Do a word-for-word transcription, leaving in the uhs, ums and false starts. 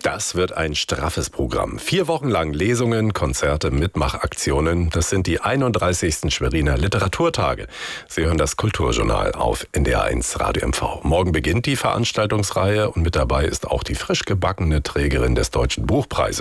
Das wird ein straffes Programm. Vier Wochen lang Lesungen, Konzerte, Mitmachaktionen. Das sind die einunddreißigsten Schweriner Literaturtage. Sie hören das Kulturjournal auf N D R eins Radio M V. Morgen beginnt die Veranstaltungsreihe und mit dabei ist auch die frisch gebackene Trägerin des Deutschen Buchpreises.